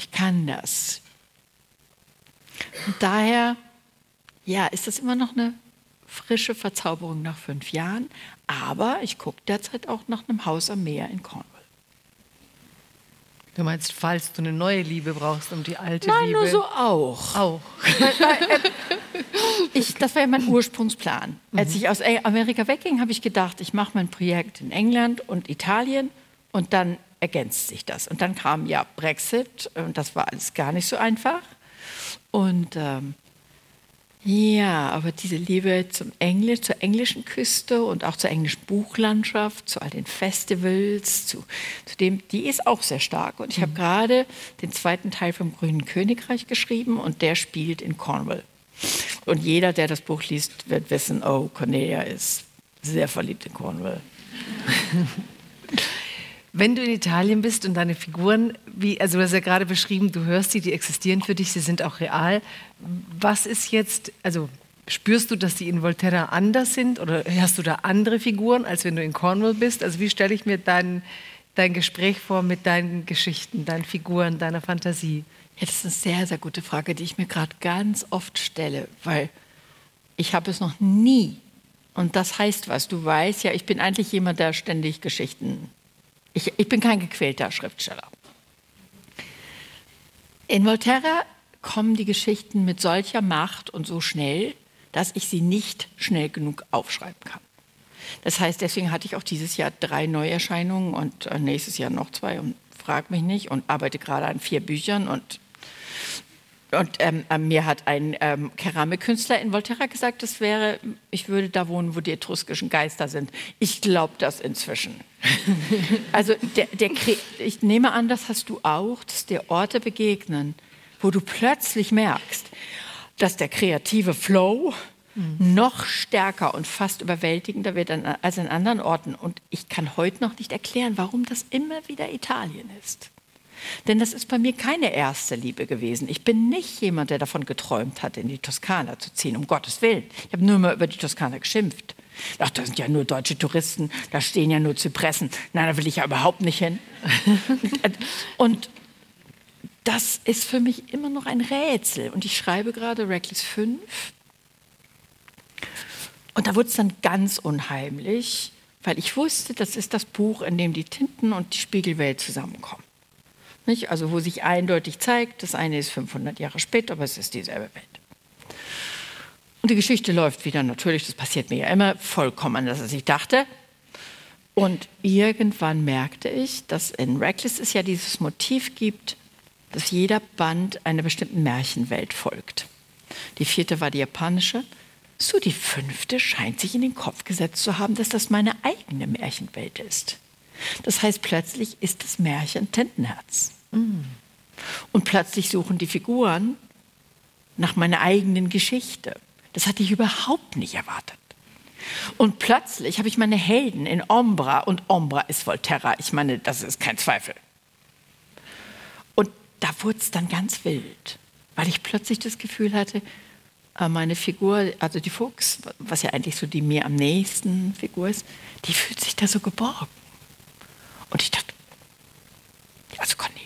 ich kann das. Und daher, ja, ist das immer noch eine frische Verzauberung nach 5 Jahren, aber ich gucke derzeit auch nach einem Haus am Meer in Cornwall. Du meinst, falls du eine neue Liebe brauchst, um die alte Nein, Liebe... nur so auch. Auch. Das war ja mein Ursprungsplan. Als ich aus Amerika wegging, habe ich gedacht, ich mache mein Projekt in England und Italien und dann ergänzt sich das. Und dann kam ja Brexit und das war alles gar nicht so einfach. Und ja, aber diese Liebe zur englischen Küste und auch zur englischen Buchlandschaft, zu all den Festivals, zu dem, die ist auch sehr stark. Und ich habe gerade den 2. Teil vom Grünen Königreich geschrieben und der spielt in Cornwall. Und jeder, der das Buch liest, wird wissen, oh, Cornelia ist sehr verliebt in Cornwall. Wenn du in Italien bist und deine Figuren, also du hast ja gerade beschrieben, du hörst sie, die existieren für dich, sie sind auch real. Was ist jetzt, also spürst du, dass die in Volterra anders sind oder hast du da andere Figuren, als wenn du in Cornwall bist? Also wie stelle ich mir dein Gespräch vor mit deinen Geschichten, deinen Figuren, deiner Fantasie? Ja, das ist eine sehr, sehr gute Frage, die ich mir gerade ganz oft stelle, weil ich habe es noch nie, und das heißt was, du weißt ja, ich bin eigentlich jemand, der ständig Geschichten... Ich bin kein gequälter Schriftsteller. In Volterra kommen die Geschichten mit solcher Macht und so schnell, dass ich sie nicht schnell genug aufschreiben kann. Das heißt, deswegen hatte ich auch dieses Jahr 3 Neuerscheinungen und nächstes Jahr noch 2 und frag mich nicht und arbeite gerade an 4 Büchern und mir hat ein Keramikkünstler in Volterra gesagt, ich würde da wohnen, wo die etruskischen Geister sind. Ich glaube das inzwischen. Also ich nehme an, das hast du auch, dass dir Orte begegnen, wo du plötzlich merkst, dass der kreative Flow noch stärker und fast überwältigender wird als an anderen Orten. Und ich kann heute noch nicht erklären, warum das immer wieder Italien ist. Denn das ist bei mir keine erste Liebe gewesen. Ich bin nicht jemand, der davon geträumt hat, in die Toskana zu ziehen, um Gottes Willen. Ich habe nur mal über die Toskana geschimpft. Ach, da sind ja nur deutsche Touristen, da stehen ja nur Zypressen. Nein, da will ich ja überhaupt nicht hin. Und das ist für mich immer noch ein Rätsel. Und ich schreibe gerade Reckless 5. Und da wurde es dann ganz unheimlich, weil ich wusste, das ist das Buch, in dem die Tinten und die Spiegelwelt zusammenkommen. Nicht? Also wo sich eindeutig zeigt, das eine ist 500 Jahre später, aber es ist dieselbe Welt. Und die Geschichte läuft wieder natürlich, das passiert mir ja immer, vollkommen anders, als ich dachte. Und irgendwann merkte ich, dass in Reckless es ja dieses Motiv gibt, dass jeder Band einer bestimmten Märchenwelt folgt. Die 4. war die japanische. So, die 5. scheint sich in den Kopf gesetzt zu haben, dass das meine eigene Märchenwelt ist. Das heißt, plötzlich ist das Märchen Tintenherz. Und plötzlich suchen die Figuren nach meiner eigenen Geschichte. Das hatte ich überhaupt nicht erwartet. Und plötzlich habe ich meine Helden in Ombra und Ombra ist Volterra. Ich meine, das ist kein Zweifel. Und da wurde es dann ganz wild, weil ich plötzlich das Gefühl hatte, meine Figur, also die Fuchs, was ja eigentlich so die mir am nächsten Figur ist, die fühlt sich da so geborgen. Und ich dachte, also Cornelia,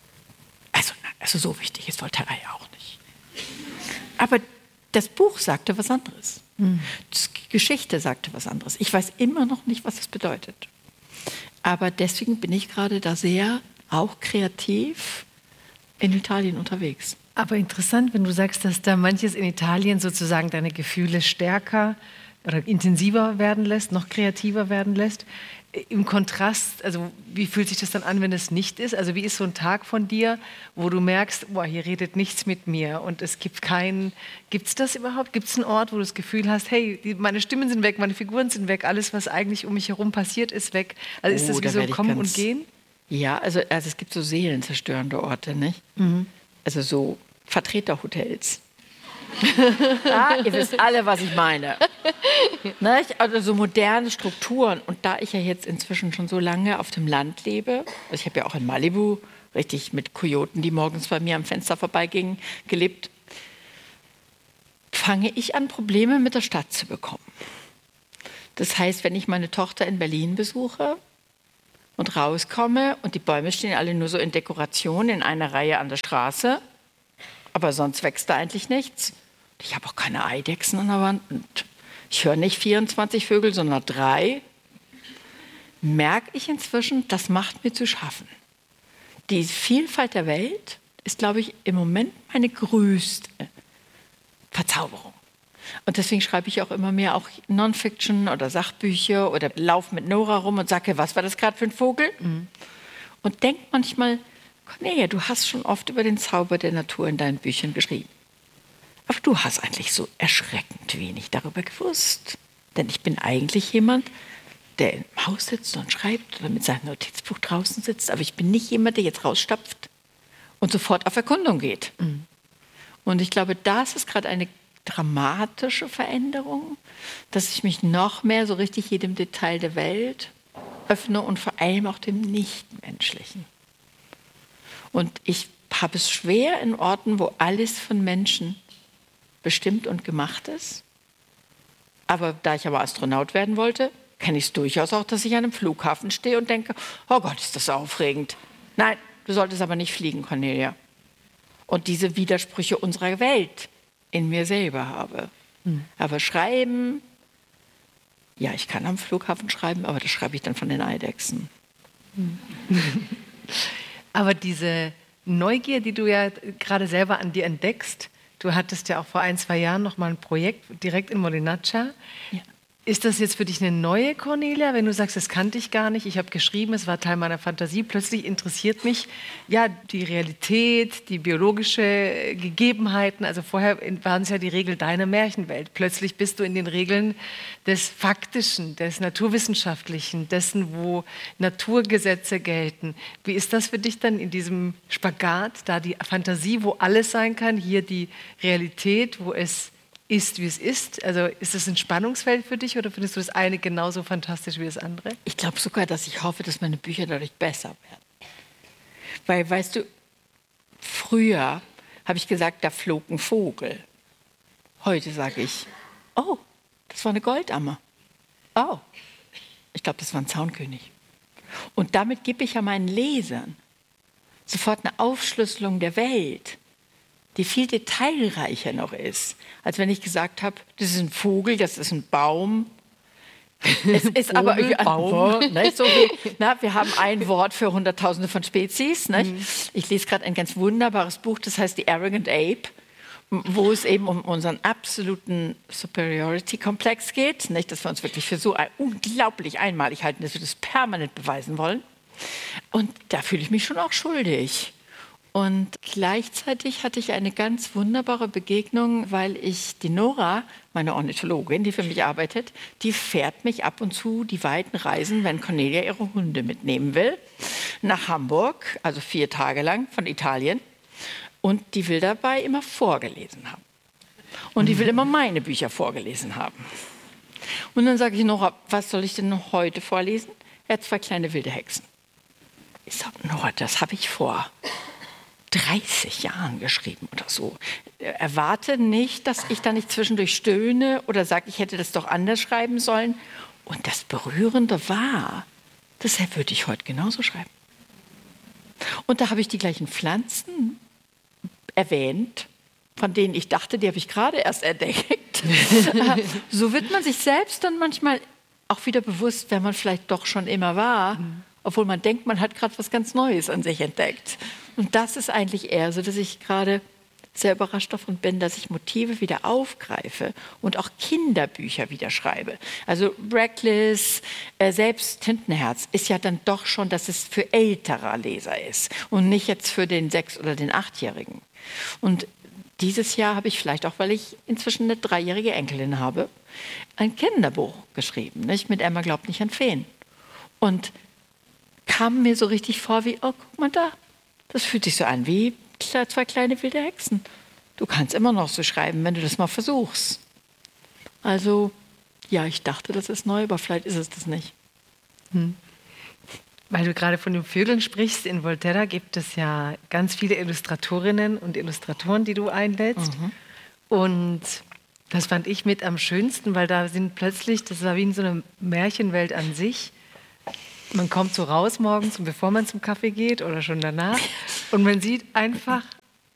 also so wichtig ist Volterra ja auch nicht. Aber das Buch sagte was anderes. Die Geschichte sagte was anderes. Ich weiß immer noch nicht, was es bedeutet. Aber deswegen bin ich gerade da sehr auch kreativ in Italien unterwegs. Aber interessant, wenn du sagst, dass da manches in Italien sozusagen deine Gefühle stärker oder intensiver werden lässt, noch kreativer werden lässt. Im Kontrast, also wie fühlt sich das dann an, wenn es nicht ist? Also wie ist so ein Tag von dir, wo du merkst, boah, hier redet nichts mit mir und es gibt gibt's das überhaupt? Gibt es einen Ort, wo du das Gefühl hast, hey, meine Stimmen sind weg, meine Figuren sind weg, alles, was eigentlich um mich herum passiert, ist weg. Also ist das wie so Kommen und Gehen? Ja, also es gibt so seelenzerstörende Orte, nicht? Also so Vertreterhotels. Ihr wisst alle, was ich meine. Also so moderne Strukturen. Und da ich ja jetzt inzwischen schon so lange auf dem Land lebe, also ich habe ja auch in Malibu richtig mit Kojoten, die morgens bei mir am Fenster vorbeigingen, gelebt, fange ich an, Probleme mit der Stadt zu bekommen. Das heißt, wenn ich meine Tochter in Berlin besuche, und rauskomme und die Bäume stehen alle nur so in Dekoration in einer Reihe an der Straße, aber sonst wächst da eigentlich nichts. Ich habe auch keine Eidechsen an der Wand und ich höre nicht 24 Vögel, sondern 3. Merke ich inzwischen, das macht mir zu schaffen. Die Vielfalt der Welt ist, glaube ich, im Moment meine größte Verzauberung. Und deswegen schreibe ich auch immer mehr auch Non-Fiction oder Sachbücher oder laufe mit Nora rum und sage, was war das gerade für ein Vogel? Und denke manchmal, Cornelia, du hast schon oft über den Zauber der Natur in deinen Büchern geschrieben. Aber du hast eigentlich so erschreckend wenig darüber gewusst. Denn ich bin eigentlich jemand, der im Haus sitzt und schreibt oder mit seinem Notizbuch draußen sitzt. Aber ich bin nicht jemand, der jetzt rausstapft und sofort auf Erkundung geht. Und ich glaube, das ist gerade eine dramatische Veränderung, dass ich mich noch mehr so richtig jedem Detail der Welt öffne und vor allem auch dem Nichtmenschlichen. Und ich habe es schwer in Orten, wo alles von Menschen bestimmt und gemacht ist. Aber da ich aber Astronaut werden wollte, kenne ich es durchaus auch, dass ich an einem Flughafen stehe und denke, oh Gott, ist das aufregend. Nein, du solltest aber nicht fliegen, Cornelia. Und diese Widersprüche unserer Welt in mir selber habe. Aber schreiben, ja, ich kann am Flughafen schreiben, aber das schreibe ich dann von den Eidechsen. Aber diese Neugier, die du ja gerade selber an dir entdeckst, du hattest ja auch vor 1-2 Jahren noch mal ein Projekt direkt in Molinaccia. Ja. Ist das jetzt für dich eine neue Cornelia, wenn du sagst, das kannte ich gar nicht, ich habe geschrieben, es war Teil meiner Fantasie, plötzlich interessiert mich ja die Realität, die biologische Gegebenheiten, also vorher waren es ja die Regeln deiner Märchenwelt, plötzlich bist du in den Regeln des Faktischen, des Naturwissenschaftlichen, dessen, wo Naturgesetze gelten. Wie ist das für dich dann in diesem Spagat, da die Fantasie, wo alles sein kann, hier die Realität, wo es ist, wie es ist? Also ist es ein Spannungsfeld für dich oder findest du das eine genauso fantastisch wie das andere? Ich glaube sogar, dass ich hoffe, dass meine Bücher dadurch besser werden. Weil, weißt du, früher habe ich gesagt, da flog ein Vogel. Heute sage ich, oh, das war eine Goldammer. Oh, ich glaube, das war ein Zaunkönig. Und damit gebe ich ja meinen Lesern sofort eine Aufschlüsselung der Welt, die viel detailreicher noch ist, als wenn ich gesagt habe, das ist ein Vogel, das ist ein Baum. Es ist aber ein Baum. Ne? So wie, wir haben ein Wort für Hunderttausende von Spezies. Ne? Ich lese gerade ein ganz wunderbares Buch, das heißt The Arrogant Ape, wo es eben um unseren absoluten Superiority-Komplex geht, nicht? Dass wir uns wirklich für so unglaublich einmalig halten, dass wir das permanent beweisen wollen. Und da fühle ich mich schon auch schuldig. Und gleichzeitig hatte ich eine ganz wunderbare Begegnung, weil ich die Nora, meine Ornithologin, die für mich arbeitet, die fährt mich ab und zu die weiten Reisen, wenn Cornelia ihre Hunde mitnehmen will, nach Hamburg, also 4 Tage lang von Italien. Und die will dabei immer vorgelesen haben. Und die will immer meine Bücher vorgelesen haben. Und dann sage ich, Nora, was soll ich denn noch heute vorlesen? Er hat 2 kleine wilde Hexen. Ich sage, Nora, das habe ich vor 30 Jahren geschrieben oder so. Erwarte nicht, dass ich da nicht zwischendurch stöhne oder sage, ich hätte das doch anders schreiben sollen. Und das Berührende war, das würde ich heute genauso schreiben. Und da habe ich die gleichen Pflanzen erwähnt, von denen ich dachte, die habe ich gerade erst entdeckt. So wird man sich selbst dann manchmal auch wieder bewusst, wer man vielleicht doch schon immer war, obwohl man denkt, man hat gerade was ganz Neues an sich entdeckt. Und das ist eigentlich eher so, dass ich gerade sehr überrascht davon bin, dass ich Motive wieder aufgreife und auch Kinderbücher wieder schreibe. Also Reckless, selbst Tintenherz ist ja dann doch schon, dass es für ältere Leser ist und nicht jetzt für den 6- oder den 8-Jährigen. Und dieses Jahr habe ich vielleicht auch, weil ich inzwischen eine 3-jährige Enkelin habe, ein Kinderbuch geschrieben, nicht? Mit Emma glaubt nicht an Feen. Und kam mir so richtig vor wie, oh, guck mal da, das fühlt sich so an wie 2 kleine wilde Hexen. Du kannst immer noch so schreiben, wenn du das mal versuchst. Also, ja, ich dachte, das ist neu, aber vielleicht ist es das nicht. Weil du gerade von den Vögeln sprichst, in Volterra gibt es ja ganz viele Illustratorinnen und Illustratoren, die du einlädst. Und das fand ich mit am schönsten, weil da sind plötzlich, das war wie in so einer Märchenwelt an sich, Man kommt so raus morgens, und bevor man zum Kaffee geht oder schon danach, und man sieht einfach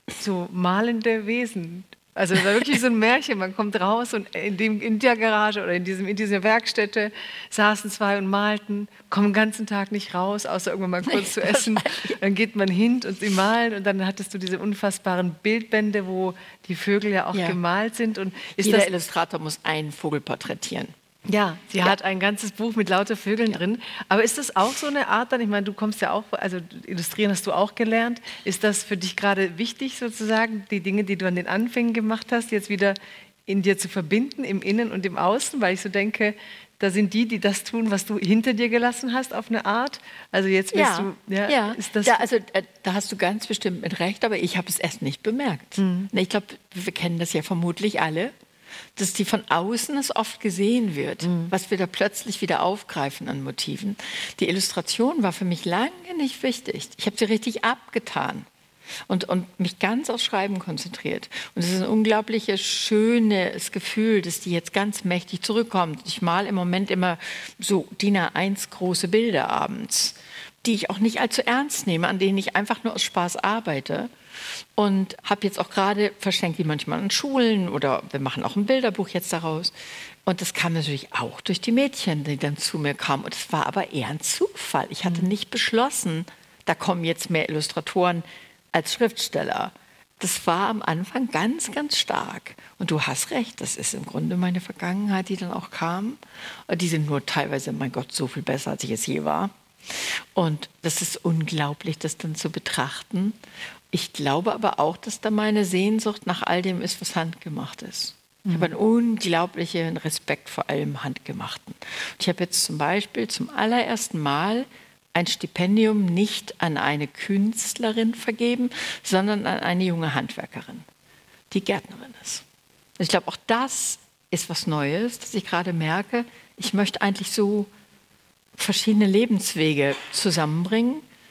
so malende Wesen. Also das war wirklich so ein Märchen. Man kommt raus und in der Garage oder in dieser Werkstätte saßen zwei und malten, kommen den ganzen Tag nicht raus, außer irgendwann mal kurz zu essen. Dann geht man hin und sie malen und dann hattest du diese unfassbaren Bildbände, wo die Vögel ja auch gemalt sind. Und jeder Illustrator muss einen Vogel porträtieren. Ja, sie hat ein ganzes Buch mit lauter Vögeln drin. Aber ist das auch so eine Art dann? Ich meine, du kommst ja auch, also illustrieren hast du auch gelernt. Ist das für dich gerade wichtig sozusagen, die Dinge, die du an den Anfängen gemacht hast, jetzt wieder in dir zu verbinden, im Innen und im Außen? Weil ich so denke, da sind die das tun, was du hinter dir gelassen hast, auf eine Art. Also jetzt wirst du, ist das... Da hast du ganz bestimmt mit recht, aber ich habe es erst nicht bemerkt. Ich glaube, wir kennen das ja vermutlich alle, dass die von außen es oft gesehen wird, was wir da plötzlich wieder aufgreifen an Motiven. Die Illustration war für mich lange nicht wichtig. Ich habe sie richtig abgetan und mich ganz aufs Schreiben konzentriert. Und es ist ein unglaubliches, schönes Gefühl, dass die jetzt ganz mächtig zurückkommt. Ich male im Moment immer so DIN A1 große Bilder abends, die ich auch nicht allzu ernst nehme, an denen ich einfach nur aus Spaß arbeite. Und habe jetzt auch gerade verschenkt die manchmal an Schulen oder wir machen auch ein Bilderbuch jetzt daraus. Und das kam natürlich auch durch die Mädchen, die dann zu mir kamen. Und es war aber eher ein Zufall. Ich hatte nicht beschlossen, da kommen jetzt mehr Illustratoren als Schriftsteller. Das war am Anfang ganz, ganz stark. Und du hast recht, das ist im Grunde meine Vergangenheit, die dann auch kam. Die sind nur teilweise, mein Gott, so viel besser, als ich es je war. Und das ist unglaublich, das dann zu betrachten. Ich glaube aber auch, dass da meine Sehnsucht nach all dem ist, was handgemacht ist. Ich habe einen unglaublichen Respekt vor allem Handgemachten. Ich habe jetzt zum Beispiel zum allerersten Mal ein Stipendium nicht an eine Künstlerin vergeben, sondern an eine junge Handwerkerin, die Gärtnerin ist. Ich glaube, auch das ist was Neues, dass ich gerade merke, ich möchte eigentlich so verschiedene Lebenswege zusammenbringen,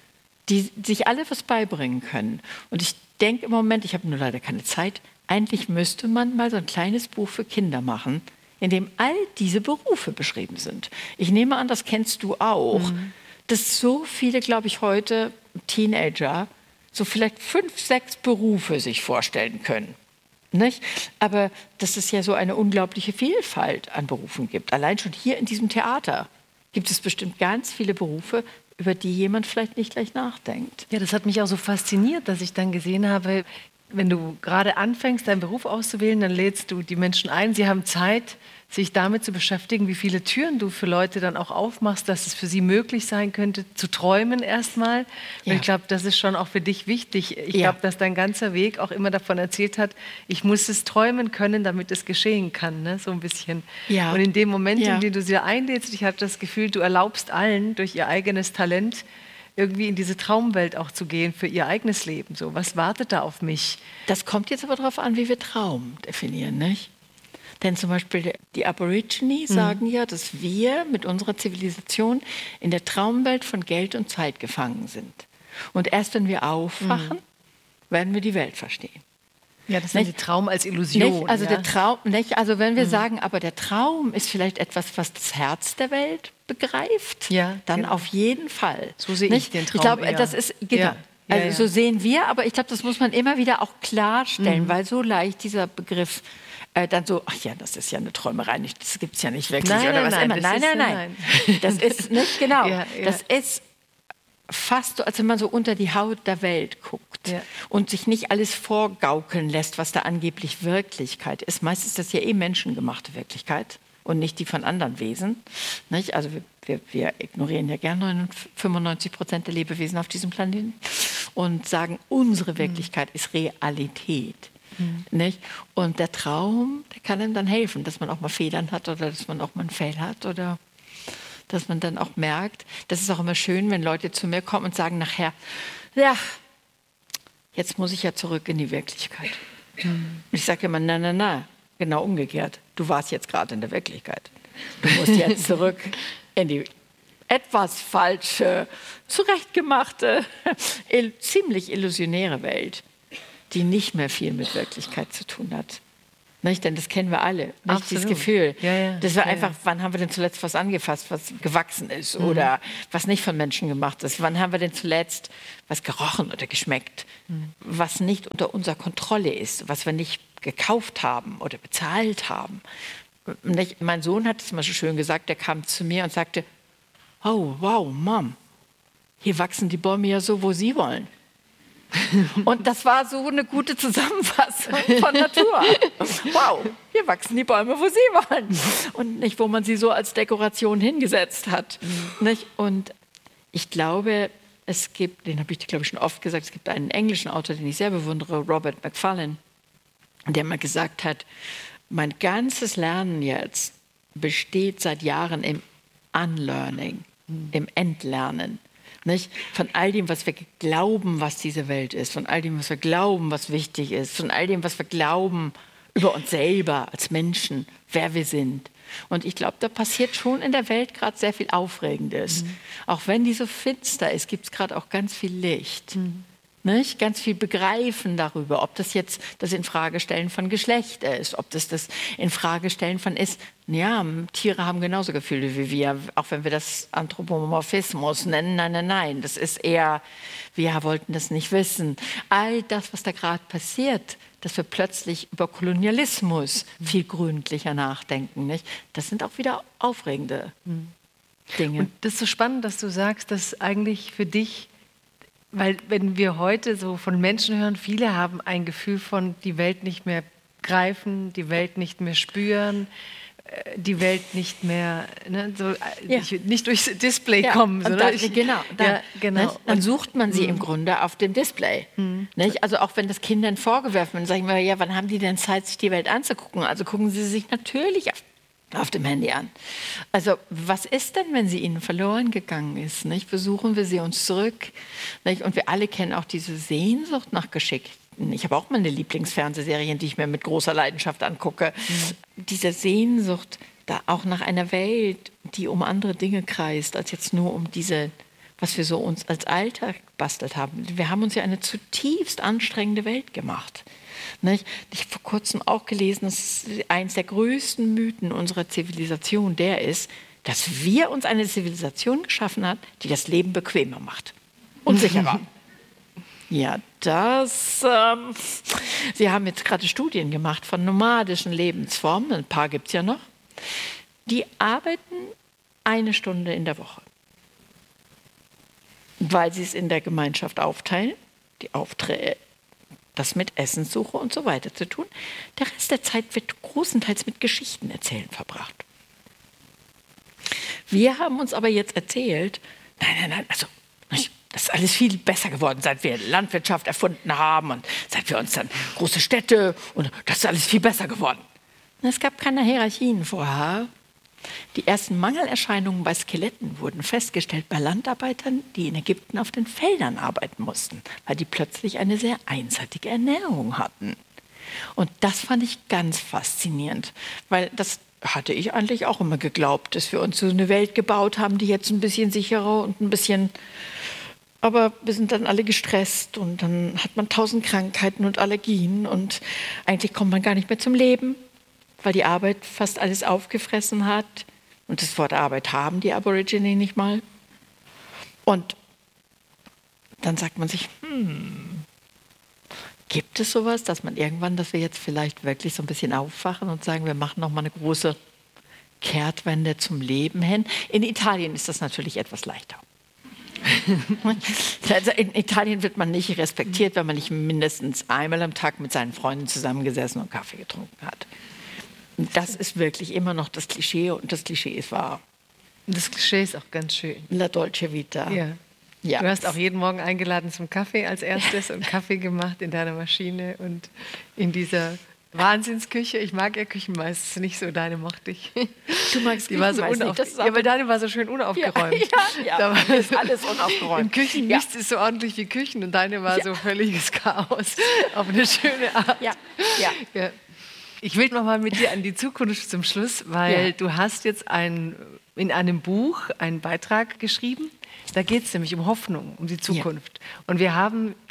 die sich alle was beibringen können. Und ich denke im Moment, ich habe nur leider keine Zeit, eigentlich müsste man mal so ein kleines Buch für Kinder machen, in dem all diese Berufe beschrieben sind. Ich nehme an, das kennst du auch, dass so viele, glaube ich, heute Teenager so vielleicht 5, 6 Berufe sich vorstellen können. Nicht? Aber dass es ja so eine unglaubliche Vielfalt an Berufen gibt. Allein schon hier in diesem Theater gibt es bestimmt ganz viele Berufe, über die jemand vielleicht nicht gleich nachdenkt. Ja, das hat mich auch so fasziniert, dass ich dann gesehen habe, wenn du gerade anfängst, deinen Beruf auszuwählen, dann lädst du die Menschen ein, sie haben Zeit, sich damit zu beschäftigen, wie viele Türen du für Leute dann auch aufmachst, dass es für sie möglich sein könnte, zu träumen erstmal. Und ich glaube, das ist schon auch für dich wichtig. Ich glaube, dass dein ganzer Weg auch immer davon erzählt hat, ich muss es träumen können, damit es geschehen kann, ne? So ein bisschen. Ja. Und in dem Moment, in dem du sie einlädst, ich hatte das Gefühl, du erlaubst allen durch ihr eigenes Talent irgendwie in diese Traumwelt auch zu gehen für ihr eigenes Leben. So, was wartet da auf mich? Das kommt jetzt aber darauf an, wie wir Traum definieren, nicht? Denn zum Beispiel die Aborigine sagen ja, dass wir mit unserer Zivilisation in der Traumwelt von Geld und Zeit gefangen sind. Und erst wenn wir aufwachen, werden wir die Welt verstehen. Ja, das ist der Traum als Illusion. Nicht? Also der Traum, nicht? Also wenn wir sagen, aber der Traum ist vielleicht etwas, was das Herz der Welt begreift, dann auf jeden Fall. So sehe ich den Traum. Ich glaube, das ist genau. Also so sehen wir, aber ich glaube, das muss man immer wieder auch klarstellen, weil so leicht dieser Begriff dann so, ach ja, das ist ja eine Träumerei, das gibt es ja nicht wirklich oder was immer. Nein. Das ist nicht genau. Das ist fast so, als wenn man so unter die Haut der Welt guckt und sich nicht alles vorgaukeln lässt, was da angeblich Wirklichkeit ist. Meist ist das ja menschengemachte Wirklichkeit und nicht die von anderen Wesen. Nicht? Also wir ignorieren ja gerne 95% der Lebewesen auf diesem Planeten und sagen, unsere Wirklichkeit ist Realität. Nicht? Und der Traum, der kann einem dann helfen, dass man auch mal Federn hat oder dass man auch mal einen Fail hat oder dass man dann auch merkt, das ist auch immer schön, wenn Leute zu mir kommen und sagen nachher, ja, jetzt muss ich ja zurück in die Wirklichkeit. Ich sage immer, na, genau umgekehrt. Du warst jetzt gerade in der Wirklichkeit. Du musst jetzt zurück in die etwas falsche, zurechtgemachte, ziemlich illusionäre Welt, die nicht mehr viel mit Wirklichkeit zu tun hat. Nicht? Denn das kennen wir alle, nicht? Dieses Absolut. Gefühl. Ja. Das war Ja, einfach, ja. wann haben wir denn zuletzt was angefasst, was gewachsen ist oder was nicht von Menschen gemacht ist? Wann haben wir denn zuletzt was gerochen oder geschmeckt, was nicht unter unserer Kontrolle ist, was wir nicht gekauft haben oder bezahlt haben? Nicht? Mein Sohn hat es mal so schön gesagt, der kam zu mir und sagte, oh, wow, Mom, hier wachsen die Bäume ja so, wo Sie wollen. Und das war so eine gute Zusammenfassung von Natur. Wow, hier wachsen die Bäume, wo Sie wollen. Und nicht, wo man sie so als Dekoration hingesetzt hat. Nicht? Und ich glaube, es gibt, den habe ich, glaube ich, schon oft gesagt, es gibt einen englischen Autor, den ich sehr bewundere, Robert Macfarlane, der mal gesagt hat, mein ganzes Lernen jetzt besteht seit Jahren im Unlearning, im Entlernen. Nicht? Von all dem, was wir glauben, was diese Welt ist, von all dem, was wir glauben, was wichtig ist, von all dem, was wir glauben über uns selber als Menschen, wer wir sind. Und ich glaube, da passiert schon in der Welt gerade sehr viel Aufregendes. Auch wenn die so finster ist, gibt es gerade auch ganz viel Licht. Nicht? Ganz viel Begreifen darüber, ob das jetzt das Infragestellen von Geschlecht ist, ob das Infragestellen von ist, ja, Tiere haben genauso Gefühle wie wir, auch wenn wir das Anthropomorphismus nennen. Nein, das ist eher, wir wollten das nicht wissen. All das, was da gerade passiert, dass wir plötzlich über Kolonialismus viel gründlicher nachdenken, nicht? Das sind auch wieder aufregende Dinge. Und das ist so spannend, dass du sagst, dass eigentlich für dich, weil wenn wir heute so von Menschen hören, viele haben ein Gefühl von die Welt nicht mehr greifen, die Welt nicht mehr spüren, die Welt nicht mehr, ne, so, nicht durchs Display kommen. Sondern genau. Dann sucht man sie im Grunde auf dem Display. Nicht? Also auch wenn das Kindern vorgeworfen wird, sagen wir, ja, wann haben die denn Zeit, sich die Welt anzugucken? Also gucken sie sich natürlich auf dem Handy an. Also was ist denn, wenn sie ihnen verloren gegangen ist? Nicht? Besuchen wir sie uns zurück? Nicht? Und wir alle kennen auch diese Sehnsucht nach Geschichten. Ich habe auch meine Lieblingsfernsehserien, die ich mir mit großer Leidenschaft angucke. Diese Sehnsucht da auch nach einer Welt, die um andere Dinge kreist, als jetzt nur um diese, was wir so uns als Alltag gebastelt haben. Wir haben uns ja eine zutiefst anstrengende Welt gemacht. Nicht? Ich habe vor kurzem auch gelesen, dass eines der größten Mythen unserer Zivilisation der ist, dass wir uns eine Zivilisation geschaffen haben, die das Leben bequemer macht und sicherer. Ja, Sie haben jetzt gerade Studien gemacht von nomadischen Lebensformen, ein paar gibt es ja noch, die arbeiten 1 Stunde in der Woche, weil sie es in der Gemeinschaft aufteilen, die Aufträge, das mit Essenssuche und so weiter zu tun. Der Rest der Zeit wird großenteils mit Geschichten erzählen verbracht. Wir haben uns aber jetzt erzählt, nein, also das ist alles viel besser geworden, seit wir Landwirtschaft erfunden haben und seit wir uns dann große Städte und das ist alles viel besser geworden. Und es gab keine Hierarchien vorher. Die ersten Mangelerscheinungen bei Skeletten wurden festgestellt bei Landarbeitern, die in Ägypten auf den Feldern arbeiten mussten, weil die plötzlich eine sehr einseitige Ernährung hatten. Und das fand ich ganz faszinierend, weil das hatte ich eigentlich auch immer geglaubt, dass wir uns so eine Welt gebaut haben, die jetzt ein bisschen sicherer und ein bisschen... Aber wir sind dann alle gestresst und dann hat man 1000 Krankheiten und Allergien und eigentlich kommt man gar nicht mehr zum Leben, weil die Arbeit fast alles aufgefressen hat. Und das Wort Arbeit haben die Aborigine nicht mal. Und dann sagt man sich, gibt es sowas, dass wir jetzt vielleicht wirklich so ein bisschen aufwachen und sagen, wir machen noch mal eine große Kehrtwende zum Leben hin? In Italien ist das natürlich etwas leichter. Also in Italien wird man nicht respektiert, wenn man nicht mindestens einmal am Tag mit seinen Freunden zusammengesessen und Kaffee getrunken hat. Das ist wirklich immer noch das Klischee und das Klischee ist wahr. Das Klischee ist auch ganz schön. La Dolce Vita. Ja. Du hast auch jeden Morgen eingeladen zum Kaffee als erstes und Kaffee gemacht in deiner Maschine und in dieser Wahnsinnsküche. Ich mag ja Küchen meistens nicht so, deine mochte ich. Du magst die war so unaufgeräumt. Ja, weil deine war so schön unaufgeräumt. Ja, da war ist alles unaufgeräumt. In Küchen nichts ist so ordentlich wie Küchen und deine war so völliges Chaos auf eine schöne Art. Ja. Ich will noch mal mit dir an die Zukunft zum Schluss, weil du hast jetzt in einem Buch einen Beitrag geschrieben. Da geht es nämlich um Hoffnung, um die Zukunft. Und wir haben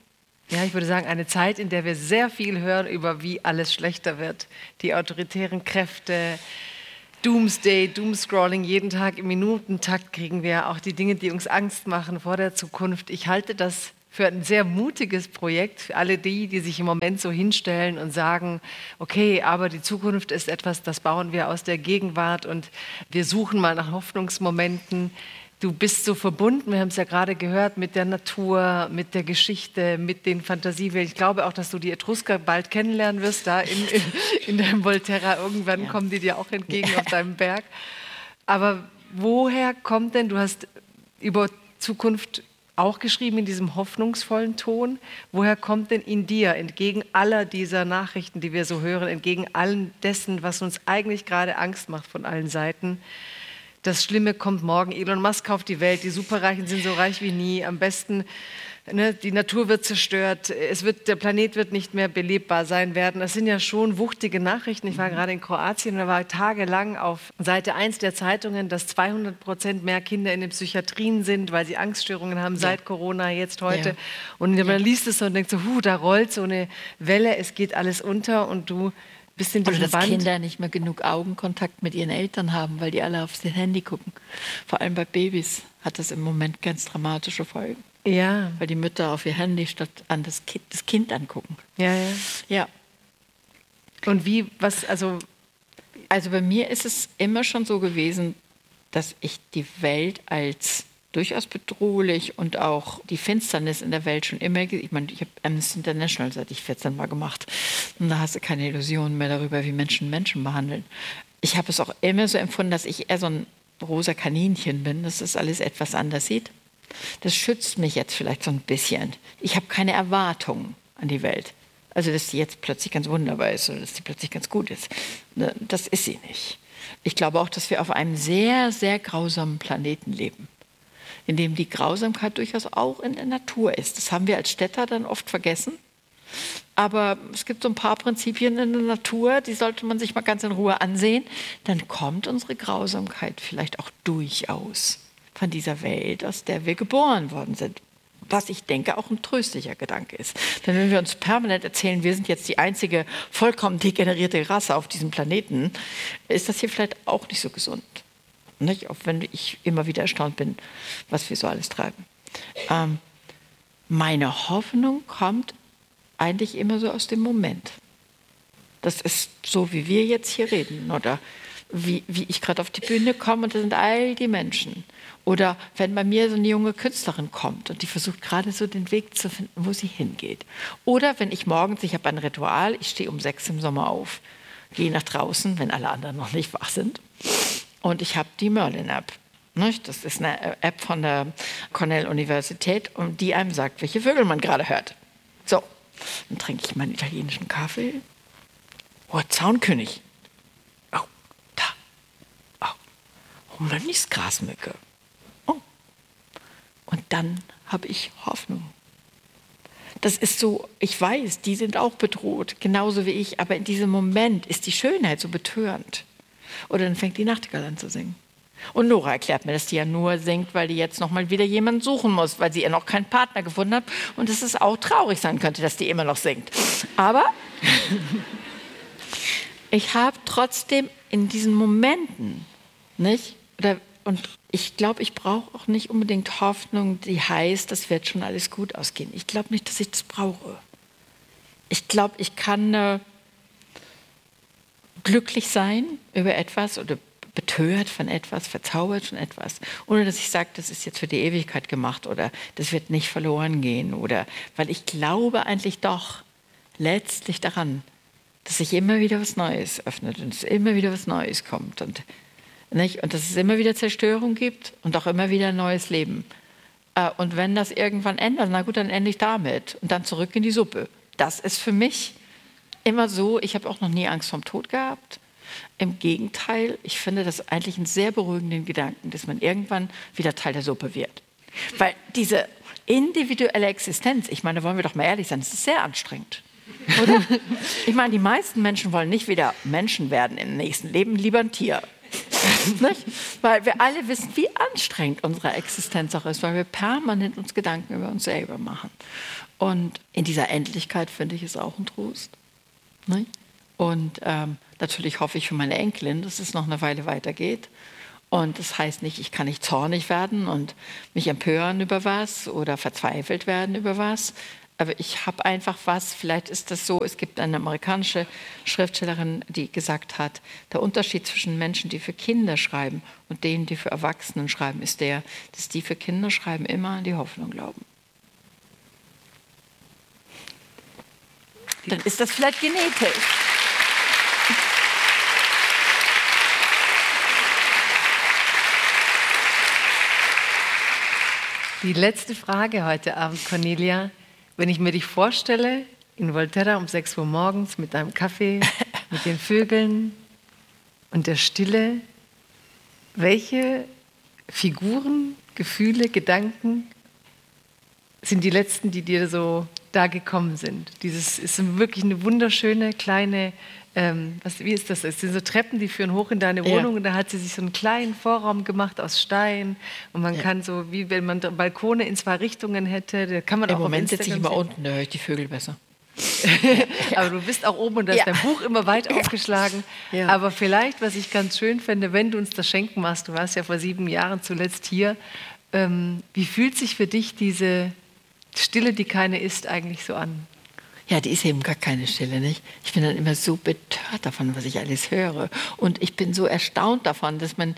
Ja, ich würde sagen, eine Zeit, in der wir sehr viel hören über, wie alles schlechter wird. Die autoritären Kräfte, Doomsday, Doomscrolling, jeden Tag im Minutentakt kriegen wir auch die Dinge, die uns Angst machen vor der Zukunft. Ich halte das für ein sehr mutiges Projekt, für alle die sich im Moment so hinstellen und sagen, okay, aber die Zukunft ist etwas, das bauen wir aus der Gegenwart und wir suchen mal nach Hoffnungsmomenten. Du bist so verbunden, wir haben es ja gerade gehört, mit der Natur, mit der Geschichte, mit den Fantasiewelten. Ich glaube auch, dass du die Etrusker bald kennenlernen wirst, da in deinem Volterra. Irgendwann kommen die dir auch entgegen auf deinem Berg. Aber woher kommt denn, du hast über Zukunft auch geschrieben in diesem hoffnungsvollen Ton, woher kommt denn in dir, entgegen aller dieser Nachrichten, die wir so hören, entgegen allem dessen, was uns eigentlich gerade Angst macht von allen Seiten, das Schlimme kommt morgen, Elon Musk kauft die Welt, die Superreichen sind so reich wie nie, am besten, ne, die Natur wird zerstört, der Planet wird nicht mehr belebbar sein werden. Das sind ja schon wuchtige Nachrichten. Ich war gerade in Kroatien und da war tagelang auf Seite 1 der Zeitungen, dass 200% mehr Kinder in den Psychiatrien sind, weil sie Angststörungen haben seit Corona, jetzt heute. Ja. Und man liest es so und denkt so, da rollt so eine Welle, es geht alles unter und du bist in diesem Oder dass Band. Kinder nicht mehr genug Augenkontakt mit ihren Eltern haben, weil die alle aufs Handy gucken. Vor allem bei Babys hat das im Moment ganz dramatische Folgen. Ja. Weil die Mütter auf ihr Handy statt an das Kind angucken. Ja. Und wie, also bei mir ist es immer schon so gewesen, dass ich die Welt als durchaus bedrohlich und auch die Finsternis in der Welt schon immer, ich meine, ich habe Amnesty International seit ich 14 war gemacht und da hast du keine Illusionen mehr darüber, wie Menschen behandeln. Ich habe es auch immer so empfunden, dass ich eher so ein rosa Kaninchen bin, dass das alles etwas anders sieht. Das schützt mich jetzt vielleicht so ein bisschen. Ich habe keine Erwartungen an die Welt. Also, dass die jetzt plötzlich ganz wunderbar ist oder dass die plötzlich ganz gut ist. Das ist sie nicht. Ich glaube auch, dass wir auf einem sehr, sehr grausamen Planeten leben, in dem die Grausamkeit durchaus auch in der Natur ist. Das haben wir als Städter dann oft vergessen. Aber es gibt so ein paar Prinzipien in der Natur, die sollte man sich mal ganz in Ruhe ansehen. Dann kommt unsere Grausamkeit vielleicht auch durchaus von dieser Welt, aus der wir geboren worden sind. Was ich denke, auch ein tröstlicher Gedanke ist. Denn wenn wir uns permanent erzählen, wir sind jetzt die einzige vollkommen degenerierte Rasse auf diesem Planeten, ist das hier vielleicht auch nicht so gesund. Nicht? Auch wenn ich immer wieder erstaunt bin, was wir so alles treiben. Meine Hoffnung kommt eigentlich immer so aus dem Moment. Das ist so, wie wir jetzt hier reden oder wie ich gerade auf die Bühne komme und da sind all die Menschen. Oder wenn bei mir so eine junge Künstlerin kommt und die versucht gerade so den Weg zu finden, wo sie hingeht. Oder wenn ich morgens, ich habe ein Ritual, ich stehe um 6 im Sommer auf, gehe nach draußen, wenn alle anderen noch nicht wach sind. Und ich habe die Merlin-App. Das ist eine App von der Cornell-Universität, und die einem sagt, welche Vögel man gerade hört. So, dann trinke ich meinen italienischen Kaffee. Oh, Zaunkönig. Oh, da. Oh, Mönchsgrasmücke. Oh. Und dann habe ich Hoffnung. Das ist so, ich weiß, die sind auch bedroht, genauso wie ich, aber in diesem Moment ist die Schönheit so betörend. Oder dann fängt die Nachtigall an zu singen. Und Nora erklärt mir, dass die ja nur singt, weil die jetzt noch mal wieder jemanden suchen muss, weil sie ja noch keinen Partner gefunden hat. Und dass es auch traurig sein könnte, dass die immer noch singt. Aber ich habe trotzdem in diesen Momenten, nicht? Und ich glaube, ich brauche auch nicht unbedingt Hoffnung, die heißt, das wird schon alles gut ausgehen. Ich glaube nicht, dass ich das brauche. Ich glaube, ich kann glücklich sein über etwas oder betört von etwas, verzaubert von etwas, ohne dass ich sage, das ist jetzt für die Ewigkeit gemacht oder das wird nicht verloren gehen. Oder weil ich glaube eigentlich doch letztlich daran, dass sich immer wieder was Neues öffnet und es immer wieder was Neues kommt und dass es immer wieder Zerstörung gibt und auch immer wieder ein neues Leben. Und wenn das irgendwann ändert, na gut, dann ende ich damit und dann zurück in die Suppe. Das ist für mich immer so, ich habe auch noch nie Angst vorm Tod gehabt. Im Gegenteil, ich finde das eigentlich einen sehr beruhigenden Gedanken, dass man irgendwann wieder Teil der Suppe wird. Weil diese individuelle Existenz, ich meine, wollen wir doch mal ehrlich sein, das ist sehr anstrengend. Oder? Ich meine, die meisten Menschen wollen nicht wieder Menschen werden im nächsten Leben, lieber ein Tier. Nicht? Weil wir alle wissen, wie anstrengend unsere Existenz auch ist, weil wir permanent uns Gedanken über uns selber machen. Und in dieser Endlichkeit finde ich es auch ein Trost. Nicht? Und natürlich hoffe ich für meine Enkelin, dass es noch eine Weile weitergeht. Und das heißt nicht, ich kann nicht zornig werden und mich empören über was oder verzweifelt werden über was. Aber ich habe einfach was, vielleicht ist das so, es gibt eine amerikanische Schriftstellerin, die gesagt hat, der Unterschied zwischen Menschen, die für Kinder schreiben und denen, die für Erwachsenen schreiben, ist der, dass die für Kinder schreiben, immer an die Hoffnung glauben. Dann ist das vielleicht genetisch. Die letzte Frage heute Abend, Cornelia. Wenn ich mir dich vorstelle, in Volterra um 6 Uhr morgens mit deinem Kaffee, mit den Vögeln und der Stille, welche Figuren, Gefühle, Gedanken sind die letzten, die dir so da gekommen sind? Dieses ist wirklich eine wunderschöne kleine, wie ist das? Es sind so Treppen, die führen hoch in deine Wohnung und da hat sie sich so einen kleinen Vorraum gemacht aus Stein und man kann so, wie wenn man Balkone in 2 Richtungen hätte, da kann man Im auch Moment sitze ich immer unten, da höre ich die Vögel besser. Aber du bist auch oben und da ist dein Buch immer weit aufgeschlagen. Ja. Aber vielleicht, was ich ganz schön fände, wenn du uns das schenken machst, du warst ja vor 7 Jahren zuletzt hier, wie fühlt sich für dich diese Stille, die keine ist, eigentlich so an? Ja, die ist eben gar keine Stille, nicht? Ich bin dann immer so betört davon, was ich alles höre. Und ich bin so erstaunt davon, dass man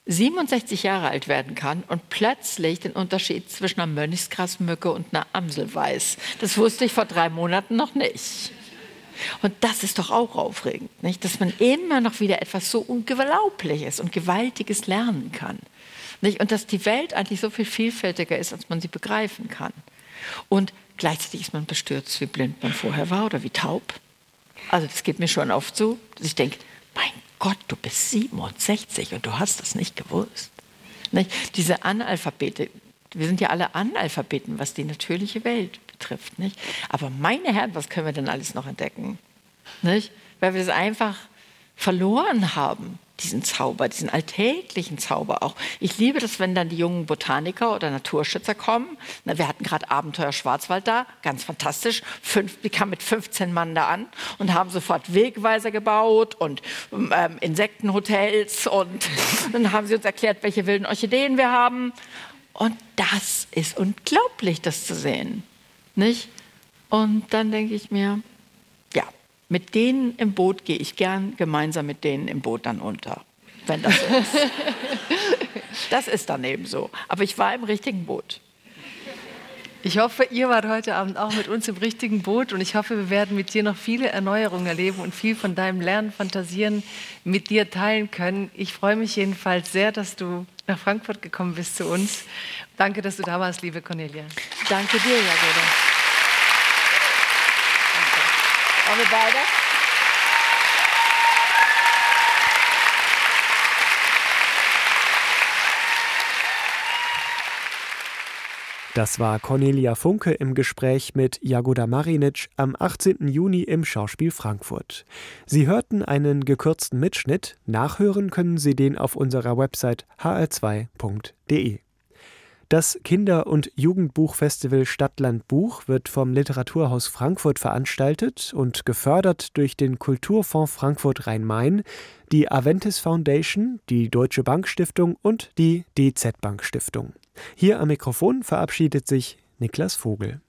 67 Jahre alt werden kann und plötzlich den Unterschied zwischen einer Mönchsgrasmücke und einer Amsel weiß. Das wusste ich vor 3 Monaten noch nicht. Und das ist doch auch aufregend, nicht? Dass man immer noch wieder etwas so Unglaubliches und Gewaltiges lernen kann. Nicht? Und dass die Welt eigentlich so viel vielfältiger ist, als man sie begreifen kann. Und gleichzeitig ist man bestürzt, wie blind man vorher war oder wie taub. Also das geht mir schon oft so, dass ich denke, mein Gott, du bist 67 und du hast das nicht gewusst. Nicht? Diese Analphabete, wir sind ja alle Analphabeten, was die natürliche Welt betrifft. Nicht? Aber meine Herren, was können wir denn alles noch entdecken? Nicht? Weil wir es einfach verloren haben. Diesen Zauber, diesen alltäglichen Zauber auch. Ich liebe das, wenn dann die jungen Botaniker oder Naturschützer kommen. Wir hatten gerade Abenteuer Schwarzwald da, ganz fantastisch. Die kamen mit 15 Mann da an und haben sofort Wegweiser gebaut und Insektenhotels und dann haben sie uns erklärt, welche wilden Orchideen wir haben. Und das ist unglaublich, das zu sehen. Nicht? Und dann denke ich mir, ja, mit denen im Boot gehe ich gern gemeinsam mit denen im Boot dann unter, wenn das so ist. Das ist dann eben so. Aber ich war im richtigen Boot. Ich hoffe, ihr wart heute Abend auch mit uns im richtigen Boot und ich hoffe, wir werden mit dir noch viele Erneuerungen erleben und viel von deinem Lernen, Fantasieren mit dir teilen können. Ich freue mich jedenfalls sehr, dass du nach Frankfurt gekommen bist zu uns. Danke, dass du da warst, liebe Cornelia. Danke dir, Jagoda. Wollen wir beide? Das war Cornelia Funke im Gespräch mit Jagoda Marinic am 18. Juni im Schauspiel Frankfurt. Sie hörten einen gekürzten Mitschnitt. Nachhören können Sie den auf unserer Website hr2.de. Das Kinder- und Jugendbuchfestival Stadtland Buch wird vom Literaturhaus Frankfurt veranstaltet und gefördert durch den Kulturfonds Frankfurt Rhein-Main, die Aventis Foundation, die Deutsche Bank Stiftung und die DZ Bank Stiftung. Hier am Mikrofon verabschiedet sich Niklas Vogel.